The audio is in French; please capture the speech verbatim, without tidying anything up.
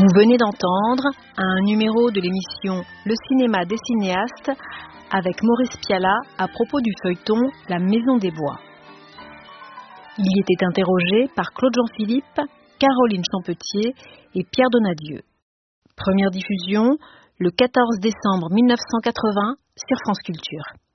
Vous venez d'entendre un numéro de l'émission Le cinéma des cinéastes avec Maurice Pialat à propos du feuilleton La Maison des Bois. Il y était interrogé par Claude Jean-Philippe, Caroline Champetier et Pierre Donadieu. Première diffusion le quatorze décembre mille neuf cent quatre-vingts sur France Culture.